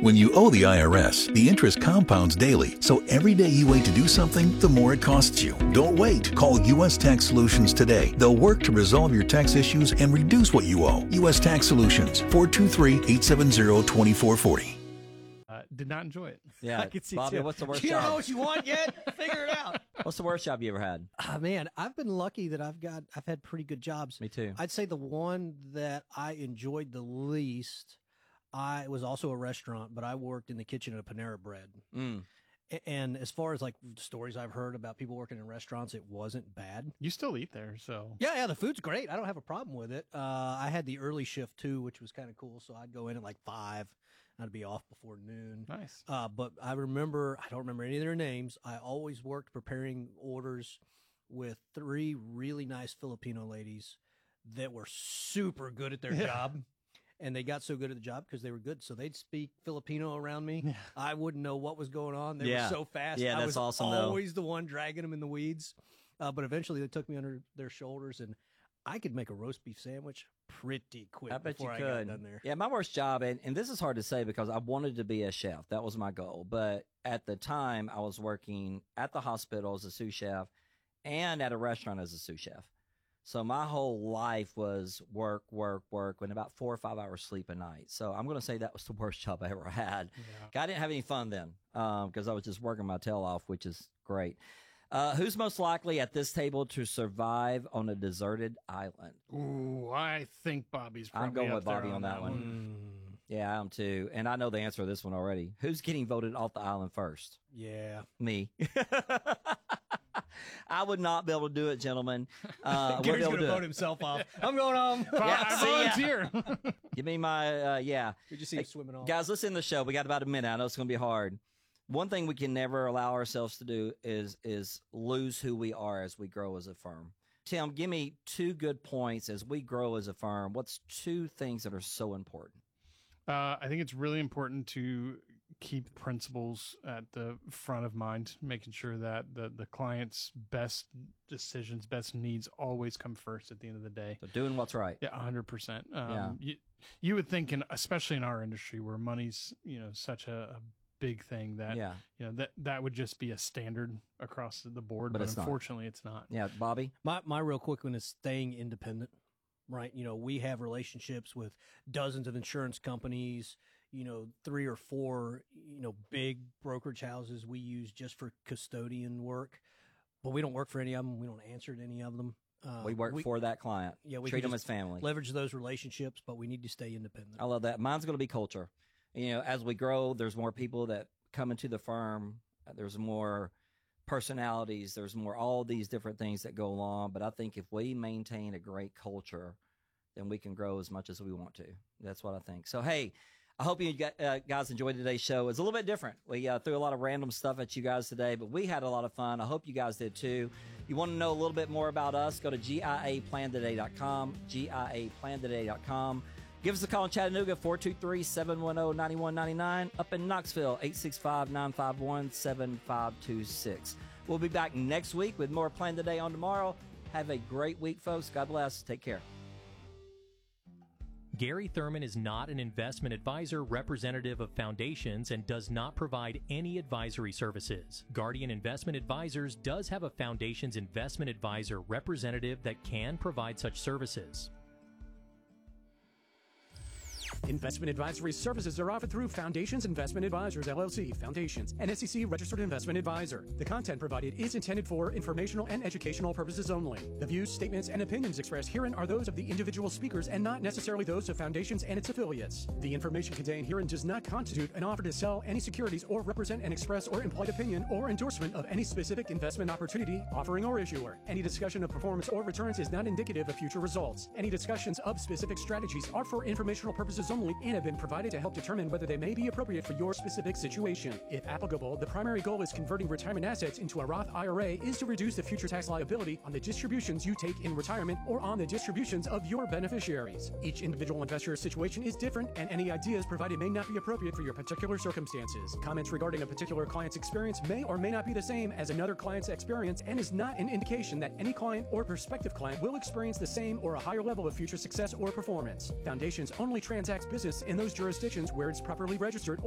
When you owe the IRS, the interest compounds daily, so every day you wait to do something, the more it costs you. Don't wait. Call U.S. Tax Solutions today. They'll work to resolve your tax issues and reduce what you owe. U.S. Tax Solutions, 423-870-2440. Did not enjoy it. Yeah, I could see Bobby, too. what's the worst You job? don't know what you want yet? Figure it out. What's the worst job you ever had? Man, I've been lucky that I've had pretty good jobs. Me too. I'd say the one that I enjoyed the least, it was also a restaurant, but I worked in the kitchen at a Panera Bread. Mm. And as far as like stories I've heard about people working in restaurants, it wasn't bad. You still eat there, so. Yeah, the food's great. I don't have a problem with it. I had the early shift too, which was kind of cool. So I'd go in at like 5. I'd be off before noon. Nice. But I don't remember any of their names. I always worked preparing orders with 3 really nice Filipino ladies that were super good at their job. And they got so good at the job because they were good. So they'd speak Filipino around me. Yeah. I wouldn't know what was going on. They were so fast. Yeah, I that's was awesome, always the one dragging them in the weeds. But eventually they took me under their shoulders, and I could make a roast beef sandwich pretty quick. I bet you before could. I got done there. Yeah, my worst job, and this is hard to say because I wanted to be a chef. That was my goal. But at the time, I was working at the hospital as a sous chef and at a restaurant as a sous chef. So my whole life was work, and about 4 or 5 hours sleep a night. So I'm going to say that was the worst job I ever had. Yeah. I didn't have any fun then because I was just working my tail off, which is great. Who's most likely at this table to survive on a deserted island? Ooh, I think Bobby's probably I'm going up with Bobby there on that one. Yeah, I am too. And I know the answer to this one already. Who's getting voted off the island first? Yeah. Me. I would not be able to do it, gentlemen. Gary's going to vote himself off. I'm going home. I volunteer. Give me my, yeah. Did you see him swimming off? Guys, let's end the show. We got about a minute. I know it's going to be hard. One thing we can never allow ourselves to do is lose who we are as we grow as a firm. Tim, give me 2 good points as we grow as a firm. What's 2 things that are so important? I think it's really important to keep principles at the front of mind, making sure that the client's best decisions, best needs always come first at the end of the day. So doing what's right. Yeah, 100%. You would think, especially in our industry where money's such a big thing that that would just be a standard across the board, but unfortunately it's not. Yeah, Bobby? My real quick one is staying independent. Right. We have relationships with dozens of insurance companies, 3 or 4, big brokerage houses we use just for custodian work, but we don't work for any of them. We don't answer to any of them. We work for that client. Yeah, we treat them as family. Leverage those relationships, but we need to stay independent. I love that. Mine's going to be culture. As we grow, there's more people that come into the firm. There's more personalities. There's more all these different things that go along. But I think if we maintain a great culture, then we can grow as much as we want to. That's what I think. So, hey, I hope you guys enjoyed today's show. It's a little bit different. We threw a lot of random stuff at you guys today, but we had a lot of fun. I hope you guys did too. You want to know a little bit more about us, go to GIAPlantoday.com, GIAPlantoday.com. Give us a call in Chattanooga, 423-710-9199. Up in Knoxville, 865-951-7526. We'll be back next week with more Plan Today on tomorrow. Have a great week, folks. God bless. Take care. Gary Thurman is not an investment advisor representative of Foundations and does not provide any advisory services. Guardian Investment Advisors does have a Foundations investment advisor representative that can provide such services. Investment advisory services are offered through Foundations Investment Advisors, LLC, Foundations, an SEC registered investment advisor. The content provided is intended for informational and educational purposes only. The views, statements, and opinions expressed herein are those of the individual speakers and not necessarily those of Foundations and its affiliates. The information contained herein does not constitute an offer to sell any securities or represent an express or implied opinion or endorsement of any specific investment opportunity, offering, or issuer. Any discussion of performance or returns is not indicative of future results. Any discussions of specific strategies are for informational purposes only and have been provided to help determine whether they may be appropriate for your specific situation. If applicable, the primary goal is converting retirement assets into a Roth IRA is to reduce the future tax liability on the distributions you take in retirement or on the distributions of your beneficiaries. Each individual investor's situation is different, and any ideas provided may not be appropriate for your particular circumstances. Comments regarding a particular client's experience may or may not be the same as another client's experience and is not an indication that any client or prospective client will experience the same or a higher level of future success or performance. Foundations only transacts business in those jurisdictions where it's properly registered